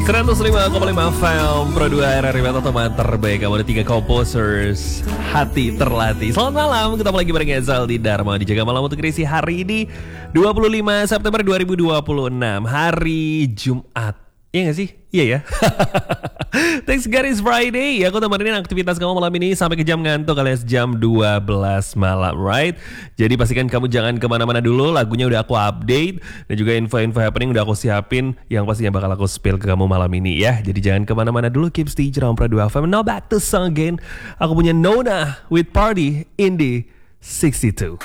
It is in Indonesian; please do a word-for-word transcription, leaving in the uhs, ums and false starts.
seratus lima koma lima F M Pro dua R R I Meta teman terbaik. Kamu ada tiga composers hati terlatih. Selamat malam, ketemu lagi bareng Zaldi Dharma di Jaga Malam untuk edisi hari ini dua puluh lima September dua ribu dua puluh enam, hari Jumat. Iya gak sih? Iya ya. Thanks God it's Friday. Ya, aku temenin aktivitas kamu malam ini sampai ke jam ngantuk alias jam dua belas malam, right? Jadi pastikan kamu jangan kemana-mana dulu. Lagunya udah aku update dan juga info-info happening udah aku siapin yang pastinya bakal aku spill ke kamu malam ini ya. Jadi jangan kemana-mana dulu. Keep stay around Pro dua F M. Now back to song again. Aku punya Nona with Party in the sixty-two.